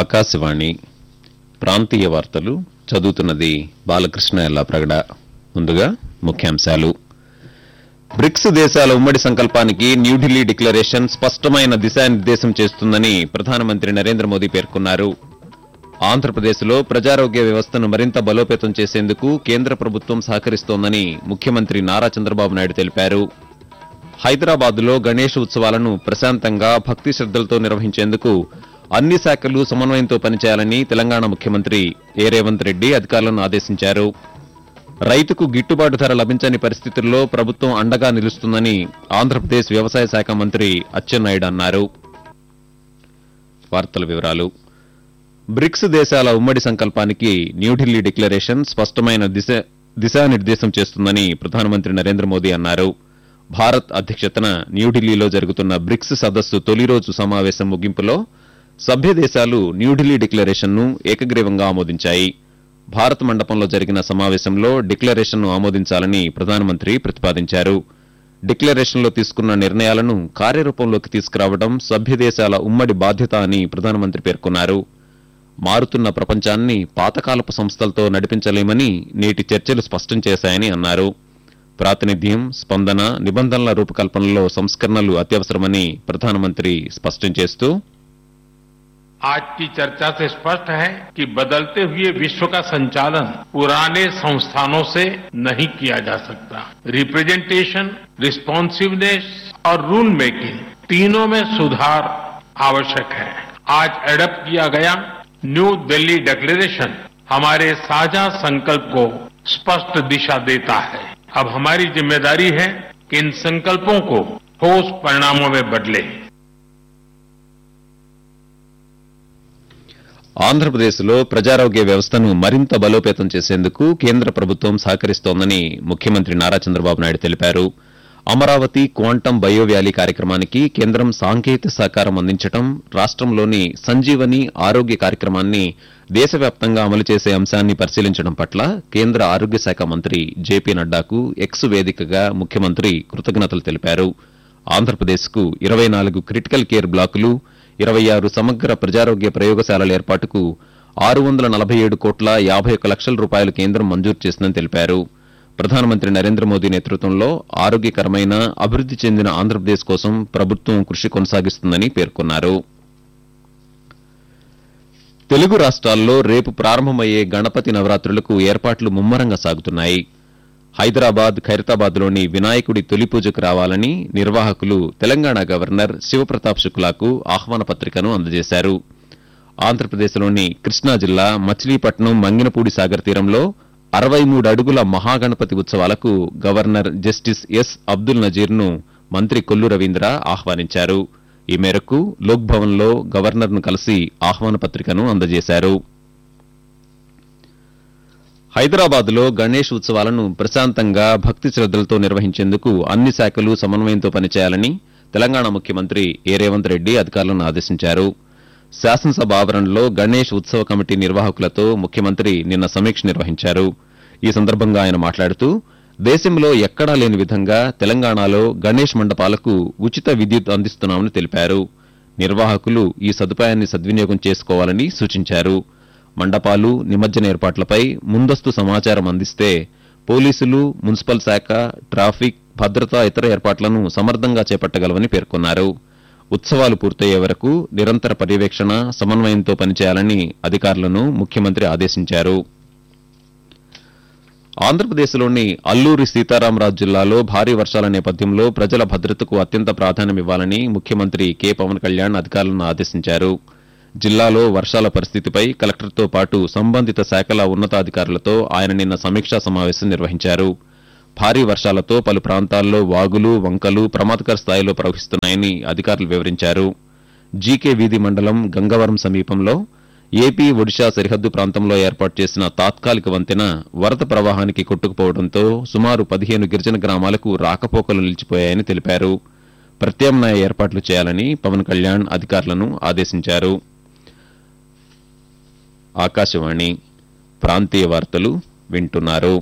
ఆకాశవాణి ప్రాంతీయ వార్తలు చదువుతున్నది బాలకృష్ణ ఎల్లాప్రగడ. ముందుగా ముఖ్యాంశాలు. బ్రిక్స్ దేశాల ఉమ్మడి సంకల్పానికి న్యూఢిల్లీ డిక్లరేషన్ స్పష్టమైన దిశానిర్దేశం చేస్తుందని ప్రధానమంత్రి నరేంద్ర మోదీ పేర్కొన్నారు. ఆంధ్రప్రదేశ్లో ప్రజారోగ్య వ్యవస్థను మరింత బలోపేతం చేసేందుకు కేంద్ర ప్రభుత్వం సహకరిస్తోందని ముఖ్యమంత్రి నారా చంద్రబాబు నాయుడు తెలిపారు. హైదరాబాద్లో గణేష్ ఉత్సవాలను ప్రశాంతంగా భక్తి శ్రద్దలతో నిర్వహించేందుకు అన్ని శాఖలు సమన్వయంతో పనిచేయాలని తెలంగాణ ముఖ్యమంత్రి రేవంత్ రెడ్డి అధికారులను ఆదేశించారు. రైతుకు గిట్టుబాటు ధర లభించని పరిస్థితుల్లో ప్రభుత్వం అండగా నిలుస్తుందని ఆంధ్రప్రదేశ్ వ్యవసాయ శాఖ మంత్రి అచ్చెన్నాయుడు అన్నారు. వార్తల వివరాలు. బ్రిక్స్ దేశాల ఉమ్మడి సంకల్పానికి న్యూఢిల్లీ డిక్లరేషన్ స్పష్టమైన దిశానిర్దేశం చేస్తుందని ప్రధానమంత్రి నరేంద్ర మోదీ అన్నారు. భారత్ అధ్యక్షతన న్యూఢిల్లీలో జరుగుతున్న బ్రిక్స్ సదస్సు తొలి రోజు సమావేశం ముగింపులో సభ్య దేశాలు న్యూఢిల్లీ డిక్లరేషన్ను ఏకగ్రీవంగా ఆమోదించాయి. భారత్ మండపంలో జరిగిన సమావేశంలో డిక్లరేషన్ను ఆమోదించాలని ప్రధానమంత్రి ప్రతిపాదించారు. డిక్లరేషన్లో తీసుకున్న నిర్ణయాలను కార్యరూపంలోకి తీసుకురావడం సభ్య దేశాల ఉమ్మడి బాధ్యత అని ప్రధానమంత్రి పేర్కొన్నారు. మారుతున్న ప్రపంచాన్ని పాతకాలపు సంస్థలతో నడిపించలేమని నేటి చర్చలు స్పష్టం చేశాయని అన్నారు. ప్రాతినిధ్యం, స్పందన, నిబంధనల రూపకల్పనలో సంస్కరణలు అత్యవసరమని ప్రధానమంత్రి స్పష్టం చేస్తూ आज की चर्चा से स्पष्ट है कि बदलते हुए विश्व का संचालन पुराने संस्थानों से नहीं किया जा सकता. रिप्रेजेंटेशन, रिस्पॉन्सिवनेस और रूल मेकिंग तीनों में सुधार आवश्यक है. आज एडप्ट किया गया न्यू दिल्ली डिक्लेरेशन हमारे साझा संकल्प को स्पष्ट दिशा देता है. अब हमारी जिम्मेदारी है कि इन संकल्पों को ठोस परिणामों में बदले. ఆంధ్రప్రదేశ్లో ప్రజారోగ్య వ్యవస్థను మరింత బలోపేతం చేసేందుకు కేంద్ర ప్రభుత్వం సహకరిస్తోందని ముఖ్యమంత్రి నారా చంద్రబాబు నాయుడు తెలిపారు. అమరావతి క్వాంటం బయో వ్యాలీ కార్యక్రమానికి కేంద్రం సాంకేతిక సహకారం అందించడం, రాష్టంలోని సంజీవని ఆరోగ్య కార్యక్రమాన్ని దేశవ్యాప్తంగా అమలు చేసే అంశాన్ని పరిశీలించడం పట్ల కేంద్ర ఆరోగ్య శాఖ మంత్రి జేపీ నడ్డాకు ఎక్స్ వేదికగా ముఖ్యమంత్రి కృతజ్ఞతలు తెలిపారు. ఆంధ్రప్రదేశ్కు 24 క్రిటికల్ కేర్ బ్లాకులు, 26 సమగ్ర ప్రజారోగ్య ప్రయోగశాలల ఏర్పాటుకు 647 కోట్ల 51 లక్షల రూపాయలు కేంద్రం మంజూరు చేసిందని తెలిపారు. ప్రధానమంత్రి నరేంద్ర మోదీ నేతృత్వంలో ఆరోగ్యకరమైన, అభివృద్ది చెందిన ఆంధ్రప్రదేశ్ కోసం ప్రభుత్వం కృషి కొనసాగిస్తుందని పేర్కొన్నారు. తెలుగు రాష్ట్రాల్లో రేపు ప్రారంభమయ్యే గణపతి నవరాత్రులకు ఏర్పాట్లు ముమ్మరంగా సాగుతున్నాయి. హైదరాబాద్, ఖైరతాబాద్లోని వినాయకుడి తొలి పూజకు రావాలని నిర్వాహకులు తెలంగాణ గవర్నర్ శివప్రతాప్ శుక్లాకు ఆహ్వాన పత్రికను అందజేశారు. ఆంధ్రప్రదేశ్లోని కృష్ణా జిల్లా మచిలీపట్నం మంగినపూడి సాగర్ తీరంలో 63 అడుగుల మహాగణపతి ఉత్సవాలకు గవర్నర్ జస్టిస్ ఎస్ అబ్దుల్ నజీర్ను మంత్రి కొల్లు రవీంద్ర ఆహ్వానించారు. ఈ మేరకు లోక్ భవన్లో గవర్నర్ను కలిసి ఆహ్వాన పత్రికను అందజేశారు. హైదరాబాద్లో గణేష్ ఉత్సవాలను ప్రశాంతంగా భక్తి శ్రద్దలతో నిర్వహించేందుకు అన్ని శాఖలు సమన్వయంతో పనిచేయాలని తెలంగాణ ముఖ్యమంత్రి రేవంత్ రెడ్డి అధికారులను ఆదేశించారు. శాసనసభ ఆవరణలో గణేష్ ఉత్సవ కమిటీ నిర్వాహకులతో ముఖ్యమంత్రి నిన్న సమీక్ష నిర్వహించారు. ఈ సందర్భంగా ఆయన మాట్లాడుతూ దేశంలో ఎక్కడా లేని విధంగా తెలంగాణలో గణేష్ మండపాలకు ఉచిత విద్యుత్ అందిస్తున్నామని తెలిపారు. నిర్వాహకులు ఈ సదుపాయాన్ని సద్వినియోగం చేసుకోవాలని సూచించారు. మండపాలు, నిమజ్జన ఏర్పాట్లపై ముందస్తు సమాచారం అందిస్తే పోలీసులు, మున్సిపల్ శాఖ, ట్రాఫిక్, భద్రతా ఇతర ఏర్పాట్లను సమర్థంగా చేపట్టగలవని పేర్కొన్నారు. ఉత్సవాలు పూర్తయ్యే వరకు నిరంతర పర్యవేక్షణ, సమన్వయంతో పనిచేయాలని అధికారులను ముఖ్యమంత్రి ఆదేశించారు. ఆంధ్రప్రదేశ్లోని అల్లూరి సీతారామరాజు జిల్లాలో భారీ వర్షాల నేపథ్యంలో ప్రజల భద్రతకు అత్యంత ప్రాధాన్యమివ్వాలని ముఖ్యమంత్రి కె పవన్ కళ్యాణ్ అధికారులను ఆదేశించారు. జిల్లాలో వర్షాల పరిస్థితిపై కలెక్టర్తో పాటు సంబంధిత శాఖల ఉన్నతాధికారులతో ఆయన నిన్న సమీక్షా సమావేశం నిర్వహించారు. భారీ వర్షాలతో పలు ప్రాంతాల్లో వాగులు, వంకలు ప్రమాదకర స్థాయిలో ప్రవహిస్తున్నాయని అధికారులు వివరించారు. జీకే వీధి మండలం గంగవరం సమీపంలో ఏపీ, ఒడిషా సరిహద్దు ప్రాంతంలో ఏర్పాటు చేసిన తాత్కాలిక వంతెన వరద ప్రవాహానికి కొట్టుకుపోవడంతో సుమారు 15 గిరిజన గ్రామాలకు రాకపోకలు నిలిచిపోయాయని తెలిపారు. ప్రత్యామ్నాయ ఏర్పాట్లు చేయాలని పవన్ కళ్యాణ్ అధికారులను ఆదేశించారు. ఆకాశవాణి ప్రాంతీయ వార్తలు వింటున్నారు.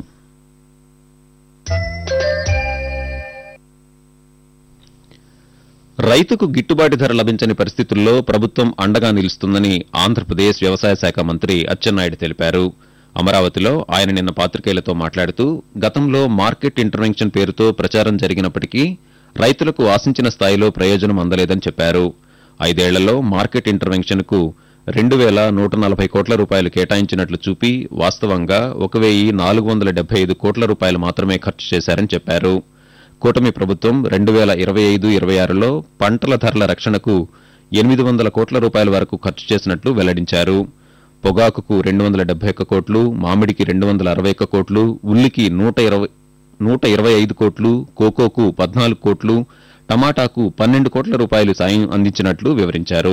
రైతుకు గిట్టుబాటు ధర లభించని పరిస్థితుల్లో ప్రభుత్వం అండగా నిలుస్తుందని ఆంధ్రప్రదేశ్ వ్యవసాయ శాఖ మంత్రి అచ్చెన్నాయుడు తెలిపారు. అమరావతిలో ఆయన నిన్న పాత్రికేయులతో మాట్లాడుతూ గతంలో మార్కెట్ ఇంటర్వెన్షన్ పేరుతో ప్రచారం జరిగినప్పటికీ రైతులకు ఆశించిన స్థాయిలో ప్రయోజనం అందలేదని చెప్పారు. 5 ఏళ్లలో మార్కెట్ ఇంటర్వెన్షన్ కు 2,140 కోట్ల రూపాయలు కేటాయించినట్లు చూపి వాస్తవంగా 1,475 కోట్ల రూపాయలు మాత్రమే ఖర్చు చేశారని చెప్పారు. కూటమి ప్రభుత్వం 2025-26లో పంటల ధరల రక్షణకు 800 కోట్ల రూపాయల వరకు ఖర్చు చేసినట్లు వెల్లడించారు. పొగాకుకు 271 కోట్లు, మామిడికి 261 కోట్లు, ఉల్లికి 125 కోట్లు, కోకోకు 14 కోట్లు, టమాటాకు 12 కోట్ల రూపాయలు సాయం అందించినట్లు వివరించారు.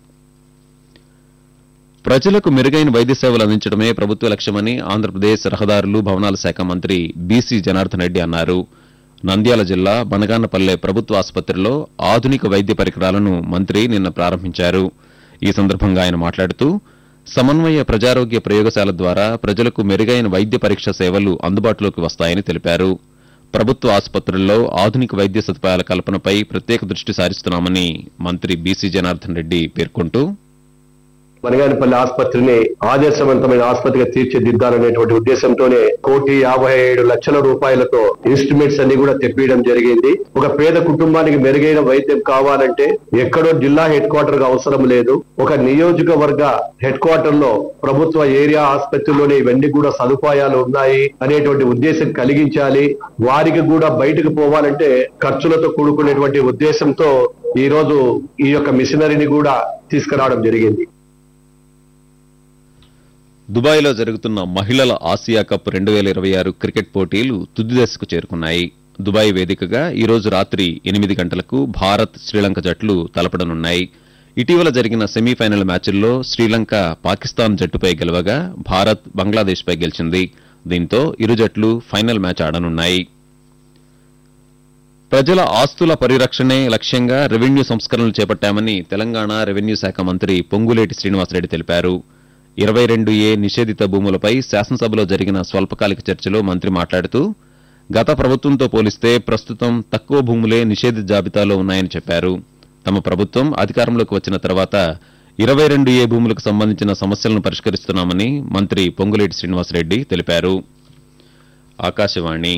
ప్రజలకు మెరుగైన వైద్య సేవలు అందించడమే ప్రభుత్వ లక్ష్యమని ఆంధ్రప్రదేశ్ రహదారులు, భవనాల శాఖ మంత్రి బీసీ జనార్దన్ రెడ్డి అన్నారు. నంద్యాల జిల్లా బనగానపల్లె ప్రభుత్వ ఆసుపత్రిలో ఆధునిక వైద్య పరికరాలను మంత్రి నిన్న ప్రారంభించారు. ఈ సందర్భంగా ఆయన మాట్లాడుతూ సమన్వయ ప్రజారోగ్య ప్రయోగశాల ద్వారా ప్రజలకు మెరుగైన వైద్య పరీక్ష సేవలు అందుబాటులోకి వస్తాయని తెలిపారు. ప్రభుత్వ ఆసుపత్రుల్లో ఆధునిక వైద్య సదుపాయాల కల్పనపై ప్రత్యేక దృష్టి సారిస్తున్నామని మంత్రి బీసీ జనార్దన్ రెడ్డి పేర్కొంటూ బనగానపల్లి ఆసుపత్రిని ఆదర్శవంతమైన ఆసుపత్రిగా తీర్చిదిద్దాలనేటువంటి ఉద్దేశంతోనే 1,57,00,000 రూపాయలతో ఇన్స్ట్రుమెంట్స్ అన్ని కూడా తెప్పియడం జరిగింది. ఒక పేద కుటుంబానికి మెరుగైన వైద్యం కావాలంటే ఎక్కడో జిల్లా హెడ్ క్వార్టర్ గా అవసరం లేదు. ఒక నియోజకవర్గ హెడ్ క్వార్టర్ లో ప్రభుత్వ ఏరియా ఆసుపత్రిలోనే ఇవన్నీ కూడా సదుపాయాలు ఉన్నాయి అనేటువంటి ఉద్దేశం కలిగించాలి. వారికి కూడా బయటకు పోవాలంటే ఖర్చులతో కూడుకునేటువంటి ఉద్దేశంతో ఈ రోజు ఈ యొక్క మిషనరీని కూడా తీసుకురావడం జరిగింది. దుబాయ్లో జరుగుతున్న మహిళల ఆసియా కప్ 2026 క్రికెట్ పోటీలు తుది దశకు చేరుకున్నాయి. దుబాయ్ వేదికగా ఈ రోజు రాత్రి 8 గంటలకు భారత్, శ్రీలంక జట్లు తలపడనున్నాయి. ఇటీవల జరిగిన సెమీఫైనల్ మ్యాచ్ల్లో శ్రీలంక పాకిస్తాన్ జట్టుపై గెలవగా భారత్ బంగ్లాదేశ్పై గెలిచింది. దీంతో ఇరు జట్లు ఫైనల్ మ్యాచ్ ఆడనున్నాయి. ప్రజల ఆస్తుల పరిరక్షణే లక్ష్యంగా రెవెన్యూ సంస్కరణలు చేపట్టామని తెలంగాణ రెవెన్యూ శాఖ మంత్రి పొంగులేటి శ్రీనివాసరెడ్డి తెలిపారు. 22A నిషేధిత భూములపై శాసనసభలో జరిగిన స్వల్పకాలిక చర్చలో మంత్రి మాట్లాడుతూ గత ప్రభుత్వంతో పోలిస్తే ప్రస్తుతం తక్కువ భూములే నిషేధిత జాబితాలో ఉన్నాయని చెప్పారు. తమ ప్రభుత్వం అధికారంలోకి వచ్చిన తర్వాత 22A భూములకు సంబంధించిన సమస్యలను పరిష్కరిస్తున్నామని మంత్రి పొంగులేటి శ్రీనివాసరెడ్డి తెలిపారు. ఆకాశవాణి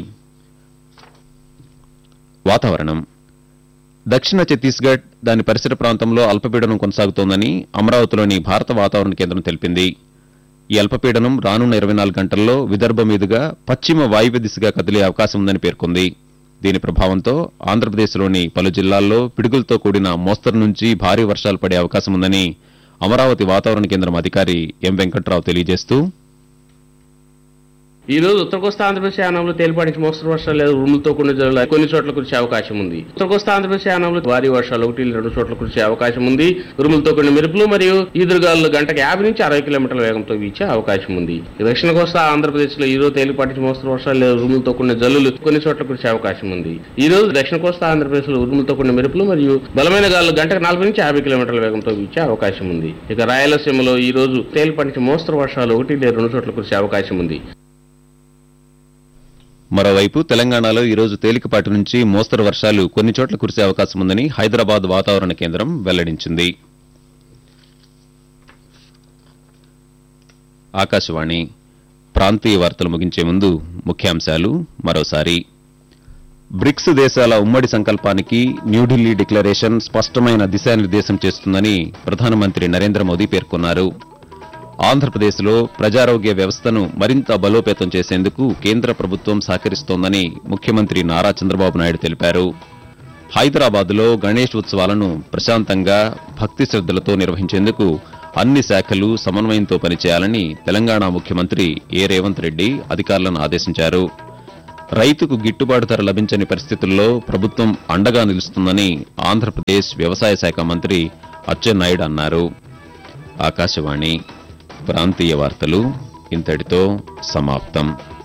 వాతావరణం. దక్షిణ ఛత్తీస్గఢ్, దాని పరిసర ప్రాంతంలో అల్పపీడనం కొనసాగుతోందని అమరావతిలోని భారత వాతావరణ కేంద్రం తెలిపింది. ఈ అల్పపీడనం రానున్న 24 గంటల్లో విదర్భ మీదుగా పశ్చిమ వాయువ్య దిశగా కదిలే అవకాశం ఉందని పేర్కొంది. దీని ప్రభావంతో ఆంధ్రప్రదేశ్లోని పలు జిల్లాల్లో పిడుగులతో కూడిన మోస్తరు నుంచి భారీ వర్షాలు పడే అవకాశం ఉందని అమరావతి వాతావరణ కేంద్రం అధికారి ఎం వెంకట్రావు తెలియజేస్తూ ఈ రోజు ఉత్తర కోస్తా ఆంధ్రప్రదేశ్ యానంలో తేలిపాటి నుంచి మోస్తరు వర్షాలు లేదా ఉరుములతో కూడిన జల్లులు కొన్ని చోట్ల కురిసే అవకాశం ఉంది. ఉత్తర కోస్తా ఆంధ్రప్రదేశ్ యానంలో భారీ వర్షాలు 1-2 చోట్ల కురిసే అవకాశం ఉంది. ఉరుములతో కూడిన మెరుపులు మరియు ఈదురుగాలు గంటకు 50 నుంచి 60 కిలోమీటర్ల వేగంతో వీచే అవకాశం ఉంది. దక్షిణ కోస్తా ఆంధ్రప్రదేశ్ లో ఈ రోజు తేలిపాటి నుంచి మోస్తరు వర్షాలు లేదా ఉరుములతో కూడిన జల్లులు కొన్ని చోట్ల కురిసే అవకాశం ఉంది. ఈ రోజు దక్షిణ కోస్తా ఆంధ్రప్రదేశ్ లో ఉరుములతో కూడిన మెరుపులు మరియు బలమైన గాలు గంటకు 40 నుంచి 50 కిలోమీటర్ల వేగంతో వీచే అవకాశం ఉంది. ఇక రాయలసీమలో ఈ రోజు తేలిపాటి నుంచి మోస్తరు వర్షాలు 1-2 చోట్ల కురిసే అవకాశం ఉంది. మరోవైపు తెలంగాణలో ఈరోజు తేలికపాటి నుంచి మోస్తరు వర్షాలు కొన్ని చోట్ల కురిసే అవకాశం ఉందని హైదరాబాద్ వాతావరణ కేంద్రం వెల్లడించింది. ఆకాశవాణి ప్రాంతీయ వార్తలు ముగించే ముందు ముఖ్యాంశాలు మరోసారి. బ్రిక్స్ దేశాల ఉమ్మడి సంకల్పానికి న్యూఢిల్లీ డిక్లరేషన్ స్పష్టమైన దిశానిర్దేశం చేస్తుందని ప్రధానమంత్రి నరేంద్ర మోదీ పేర్కొన్నారు. ఆంధ్రప్రదేశ్లో ప్రజారోగ్య వ్యవస్థను మరింత బలోపేతం చేసేందుకు కేంద్ర ప్రభుత్వం సహకరిస్తోందని ముఖ్యమంత్రి నారా చంద్రబాబు నాయుడు తెలిపారు. హైదరాబాద్లో గణేష్ ఉత్సవాలను ప్రశాంతంగా భక్తి శ్రద్దలతో నిర్వహించేందుకు అన్ని శాఖలు సమన్వయంతో పనిచేయాలని తెలంగాణ ముఖ్యమంత్రి రేవంత్ రెడ్డి అధికారులను ఆదేశించారు. రైతుకు గిట్టుబాటు ధర లభించని పరిస్థితుల్లో ప్రభుత్వం అండగా నిలుస్తుందని ఆంధ్రప్రదేశ్ వ్యవసాయ శాఖ మంత్రి అచ్చెన్నాయుడు అన్నారు. ఆకాశవాణి ప్రాంతీయ వార్తలు ఇంతటితో సమాప్తం.